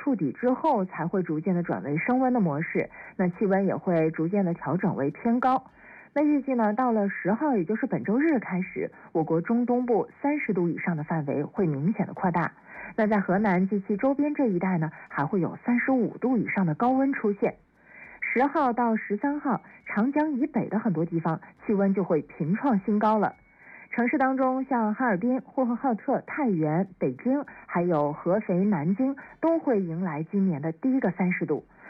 触底之后，才会逐渐的转为升温的模式，那气温也会逐渐的调整为偏高。那预计呢，到了10号，也就是本周日开始，我国中东部30度以上的范围会明显的扩大。那在河南及其周边这一带呢，还会有35度以上的高温出现。10号到13号，长江以北的很多地方气温就会频创新高了。城市当中，像哈尔滨、呼和浩特、太原、北京，还有合肥、南京，都会迎来今年的第一个30度。